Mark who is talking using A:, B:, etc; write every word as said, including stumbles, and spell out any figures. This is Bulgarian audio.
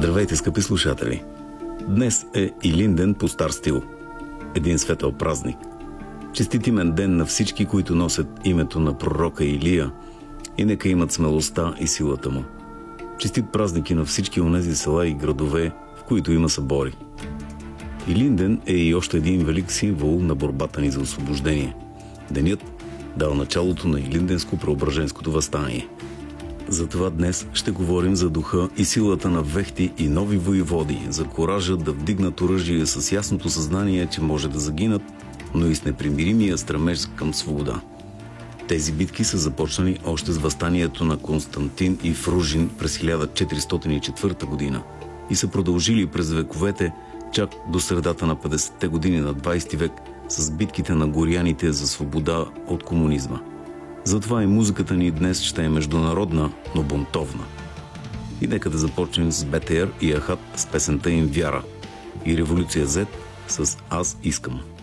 A: Здравейте, скъпи слушатели! Днес е Илинден по стар стил. Един светъл празник. Честит имен ден на всички, които носят името на пророка Илия и нека имат смелостта и силата му. Честит празник и на всички онези села и градове, в които има събори. Илинден е и още един велик символ на борбата ни за освобождение. Денят дал началото на Илинденско-Преображенското въстание. Затова днес ще говорим за духа и силата на вехти и нови воеводи, за коража да вдигнат оръжие с ясното съзнание, че може да загинат, но и с непримиримия стремеж към свобода. Тези битки са започнали още с въстанието на Константин и Фружин през хиляда четиристотин и четвърта година и са продължили през вековете чак до средата на петдесетте години на двадесети век с битките на горяните за свобода от комунизма. Затова и музиката ни днес ще е международна, но бунтовна. И нека да започнем с БТР и Ахат с песента им Вяра и Революция Z с Аз искам.